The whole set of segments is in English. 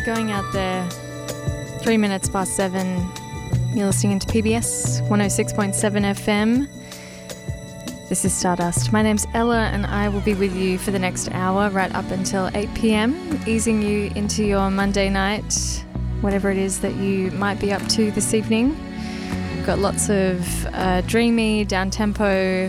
we're going out there. 3 minutes past 7. You're listening to PBS 106.7 FM. This is Stardust. My name's Ella and I will be with you for the next hour right up until 8 p.m, easing you into your Monday night, whatever it is that you might be up to this evening. We've got lots of dreamy, down-tempo,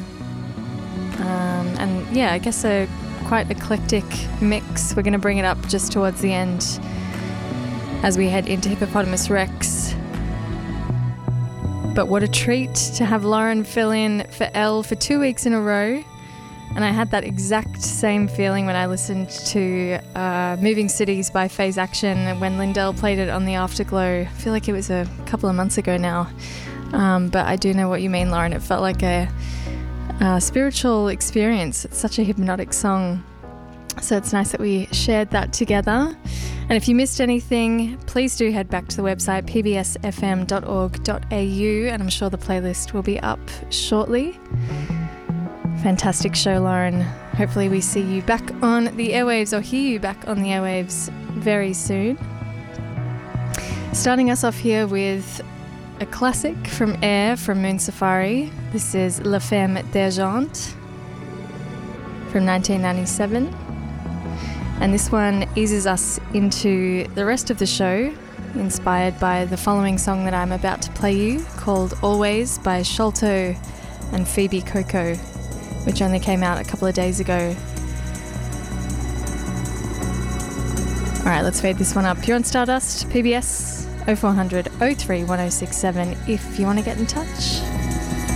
and yeah, I guess a quite eclectic mix. We're going to bring it up just towards the end as we head into Hippopotamus Rex. But what a treat to have Lauren fill in for Elle for 2 weeks in a row. And I had that exact same feeling when I listened to Moving Cities by Phase Action when Lindell played it on the Afterglow. I feel like it was a couple of months ago now. But I do know what you mean, Lauren. It felt like a spiritual experience. It's such a hypnotic song. So it's nice that we shared that together. And if you missed anything, please do head back to the website pbsfm.org.au and I'm sure the playlist will be up shortly. Fantastic show, Lauren. Hopefully we see you back on the airwaves or hear you back on the airwaves very soon. Starting us off here with a classic from Air from Moon Safari. This is La Femme d'Argent from 1997. And this one eases us into the rest of the show, inspired by the following song that I'm about to play you, called Always by Sholto and Phoebe Coco, which only came out a couple of days ago. Alright, let's fade this one up. You're on Stardust, PBS 0400 03 1067 if you want to get in touch.